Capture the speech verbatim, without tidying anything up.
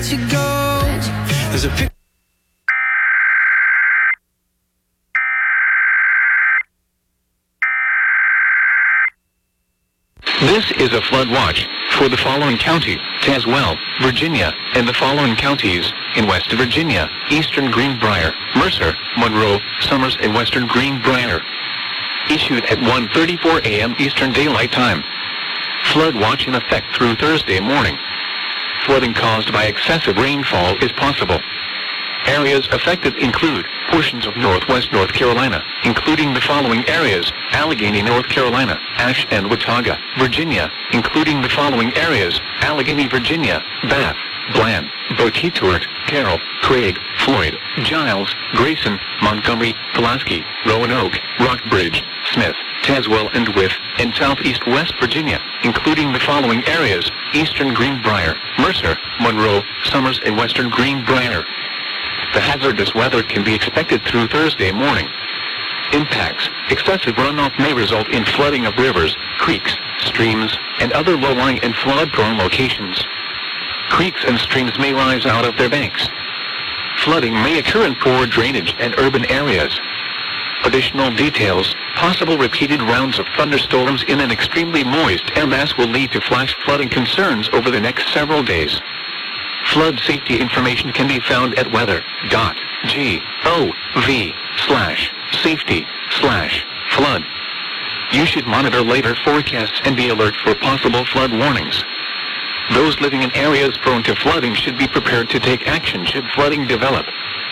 let you go. There's a picture. This is a flood watch for the following county: Tazewell, Virginia, and the following counties in West Virginia: Eastern Greenbrier, Mercer, Monroe, Summers, and Western Greenbrier. Issued at one thirty-four a m Eastern Daylight Time. Flood watch in effect through Thursday morning. Flooding caused by excessive rainfall is possible. Areas affected include portions of northwest North Carolina, including the following areas: Allegheny, North Carolina, Ashe and Watauga, Virginia, including the following areas: Allegheny, Virginia, Bath, Bland, Botetourt, Carroll, Craig, Floyd, Giles, Grayson, Montgomery, Pulaski, Roanoke, Rockbridge, Smith, Tazewell, and Wythe, and southeast West Virginia, including the following areas: Eastern Greenbrier, Mercer, Monroe, Summers, and Western Greenbrier. The hazardous weather can be expected through Thursday morning. Impacts: excessive runoff may result in flooding of rivers, creeks, streams, and other low-lying and flood-prone locations. Creeks and streams may rise out of their banks. Flooding may occur in poor drainage and urban areas. Additional details: possible repeated rounds of thunderstorms in an extremely moist air mass will lead to flash flooding concerns over the next several days. Flood safety information can be found at weather dot gov slash safety slash flood. You should monitor later forecasts and be alert for possible flood warnings. Those living in areas prone to flooding should be prepared to take action should flooding develop.